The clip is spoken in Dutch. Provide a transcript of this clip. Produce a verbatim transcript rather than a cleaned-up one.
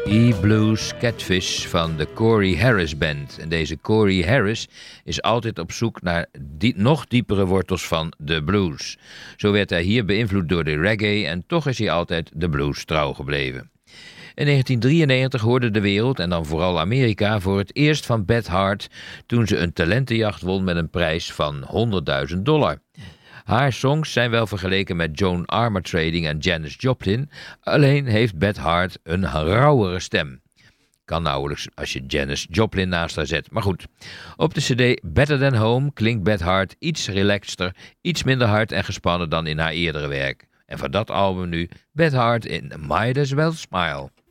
E-Blues Catfish van de Corey Harris Band. En deze Corey Harris is altijd op zoek naar die, nog diepere wortels van de blues. Zo werd hij hier beïnvloed door de reggae en toch is hij altijd de blues trouw gebleven. In negentien drieënnegentig hoorde de wereld, en dan vooral Amerika, voor het eerst van Beth Hart toen ze een talentenjacht won met een prijs van honderdduizend dollar. Haar songs zijn wel vergeleken met Joan Armatrading en Janis Joplin, alleen heeft Beth Hart een rauwere stem. Kan nauwelijks als je Janis Joplin naast haar zet, maar goed. Op de cd Better Than Home klinkt Beth Hart iets relaxter, iets minder hard en gespannen dan in haar eerdere werk. En van dat album nu Beth Hart in Might As Well Smile.